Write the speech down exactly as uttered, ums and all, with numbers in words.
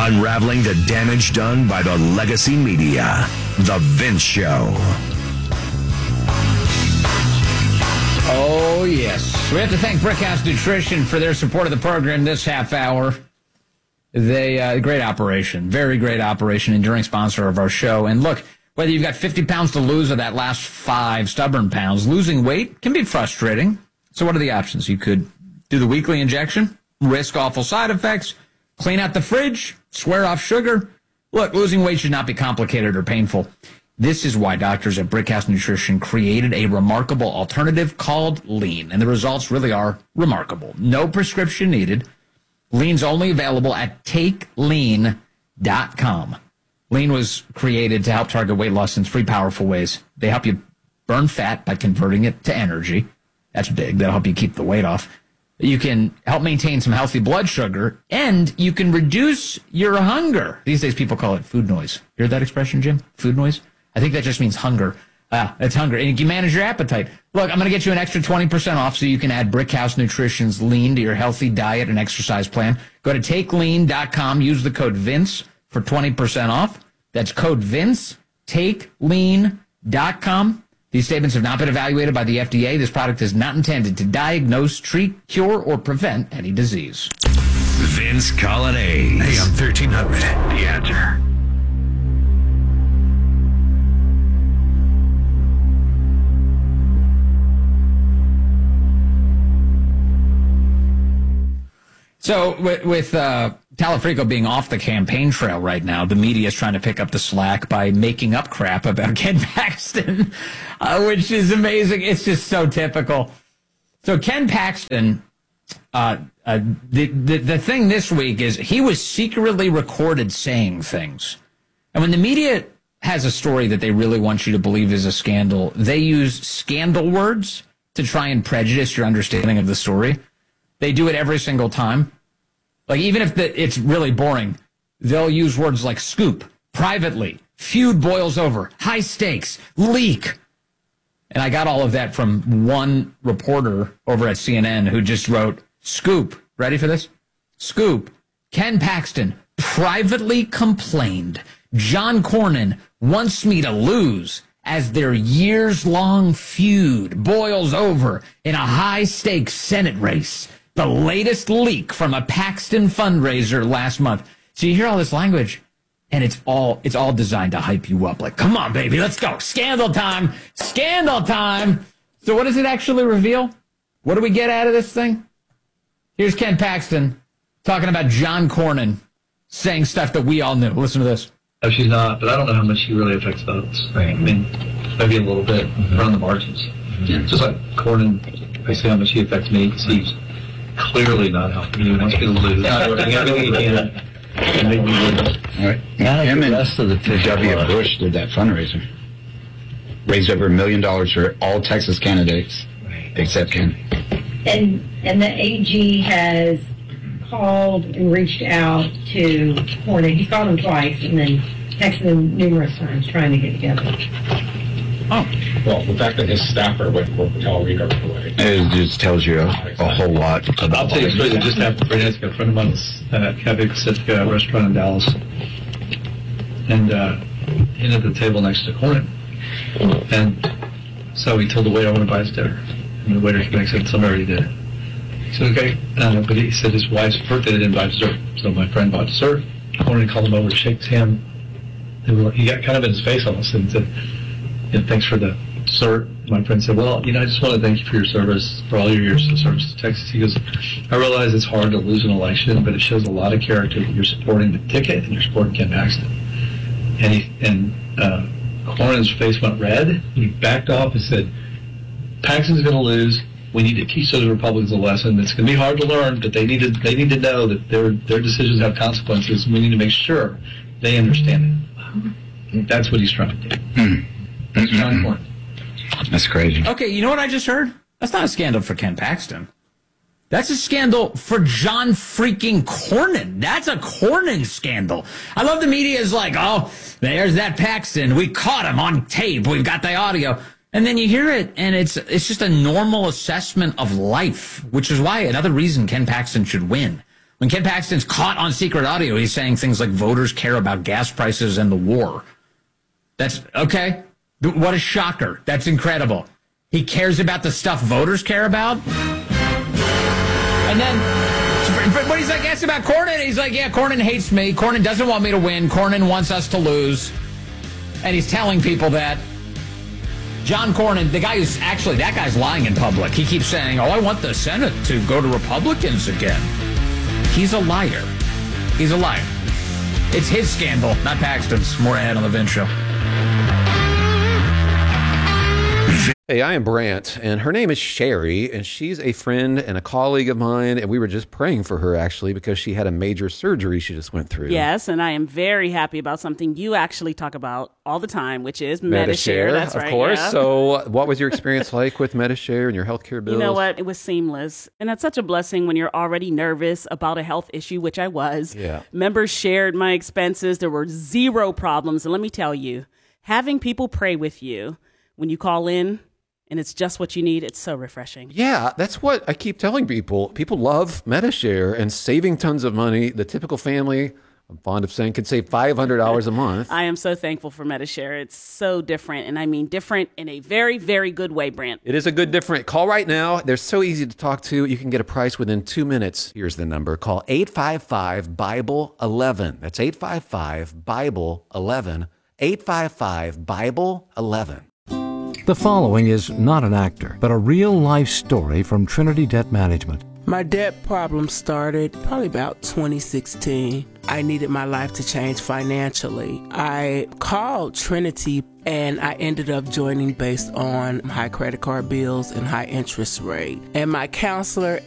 unraveling the damage done by the legacy media. The Vince Show. Oh, yes. We have to thank Brickhouse Nutrition for their support of the program this half hour. They, uh, great operation, very great operation, enduring sponsor of our show. And look, whether you've got fifty pounds to lose or that last five stubborn pounds, losing weight can be frustrating. So what are the options? You could do the weekly injection, risk awful side effects, clean out the fridge, swear off sugar. Look, losing weight should not be complicated or painful. This is why doctors at Brickhouse Nutrition created a remarkable alternative called Lean, and the results really are remarkable. No prescription needed. Lean's only available at take lean dot com. Lean was created to help target weight loss in three powerful ways. They help you burn fat by converting it to energy. That's big. That'll help you keep the weight off. You can help maintain some healthy blood sugar, and you can reduce your hunger. These days, people call it food noise. You heard that expression, Jim? Food noise? I think that just means hunger. Ah, it's hunger. And you can manage your appetite. Look, I'm going to get you an extra twenty percent off so you can add Brickhouse Nutrition's Lean to your healthy diet and exercise plan. Go to take lean dot com. Use the code Vince for twenty percent off. That's code Vince, take lean dot com. These statements have not been evaluated by the F D A. This product is not intended to diagnose, treat, cure, or prevent any disease. Vince Coglianese. A M thirteen hundred. The Answer. So with, with uh, Talafrico being off the campaign trail right now, the media is trying to pick up the slack by making up crap about Ken Paxton, uh, which is amazing. It's just so typical. So Ken Paxton, uh, uh, the, the, the thing this week is he was secretly recorded saying things. And when the media has a story that they really want you to believe is a scandal, they use scandal words to try and prejudice your understanding of the story. They do it every single time. Like, even if the, it's really boring, they'll use words like scoop, privately, feud boils over, high stakes, leak. And I got all of that from one reporter over at C N N who just wrote, scoop, ready for this? Scoop, Ken Paxton privately complained John Cornyn wants me to lose as their years-long feud boils over in a high-stakes Senate race. The latest leak from a Paxton fundraiser last month. So you hear all this language, and it's all it's all designed to hype you up. Like, come on, baby, let's go. Scandal time. Scandal time. So what does it actually reveal? What do we get out of this thing? Here's Ken Paxton talking about John Cornyn saying stuff that we all knew. Listen to this. No, she's not, but I don't know how much she really affects votes. Right. I mean, maybe a little bit mm-hmm. around the margins. Mm-hmm. Just like Cornyn, I say how much he affects me because he's clearly not helping. He wants me to lose. Doing everything he can to make me lose. All right. Now, him and rest of the W. Bush did that fundraiser. Raised over a million dollars for all Texas candidates, right. except Ken. And and the A G has called and reached out to Cornyn. He's called him twice and then texted him numerous times trying to get together. Oh. Well, the fact that his staffer went for Talarico away. It just tells you a, a whole lot about I'll tell you a story that just happened. A friend of mine was at a Cafe Pacifica restaurant in Dallas. And uh, he ended at the table next to Cornyn. And so he told the waiter, I want to buy his dinner. And the waiter came back and said, somebody already did it. He said, okay. Uh, but he said his wife's birthday, they didn't buy dessert. So my friend bought dessert. Cornyn called him over, shakes his hand. He got kind of in his face almost and said, yeah, thanks for the dessert. My friend said, well, you know, I just want to thank you for your service, for all your years of service to Texas. He goes, I realize it's hard to lose an election, but it shows a lot of character that you're supporting the ticket and you're supporting Ken Paxton. And he, and uh, Cornyn's face went red. And he backed off and said, Paxton's going to lose. We need to teach those Republicans a lesson. It's going to be hard to learn, but they need to, they need to know that their, their decisions have consequences, and we need to make sure they understand it. That's what he's trying to do. Mm. That's John Cornyn. That's crazy. Okay, you know what I just heard? That's not a scandal for Ken Paxton. That's a scandal for John freaking Cornyn. That's a Cornyn scandal. I love the media is like, oh, there's that Paxton. We caught him on tape. We've got the audio. And then you hear it, and it's it's just a normal assessment of life, which is why another reason Ken Paxton should win. When Ken Paxton's caught on secret audio, he's saying things like voters care about gas prices and the war. That's okay. What a shocker. That's incredible. He cares about the stuff voters care about. And then when he's like, asked about Cornyn, he's like, yeah, Cornyn hates me. Cornyn doesn't want me to win. Cornyn wants us to lose. And he's telling people that. John Cornyn, the guy who's actually, that guy's lying in public. He keeps saying, oh, I want the Senate to go to Republicans again. He's a liar. He's a liar. It's his scandal, not Paxton's. More ahead on the Vince Show. Hey, I am Brant, and her name is Sherry, and she's a friend and a colleague of mine, and we were just praying for her, actually, because she had a major surgery she just went through. Yes, and I am very happy about something you actually talk about all the time, which is Medi-Share. Medi-Share, That's of right, course. yeah. So what was your experience like with Medi-Share and your healthcare bills? You know what? It was seamless. And that's such a blessing when you're already nervous about a health issue, which I was. Yeah. Members shared my expenses. There were zero problems. And let me tell you, having people pray with you when you call in, and it's just what you need, it's so refreshing. Yeah, that's what I keep telling people. People love Medi-Share and saving tons of money. The typical family, I'm fond of saying, could save five hundred dollars a month. I am so thankful for Medi-Share. It's so different, and I mean different in a very, very good way, Brant. It is a good different. Call right now. They're so easy to talk to. You can get a price within two minutes. Here's the number. Call eight five five, Bible eleven. That's eight five five, Bible eleven. eight five five, Bible eleven. The following is not an actor, but a real-life story from Trinity Debt Management. My debt problem started probably about twenty sixteen. I needed my life to change financially. I called Trinity and I ended up joining based on high credit card bills and high interest rate. And my counselor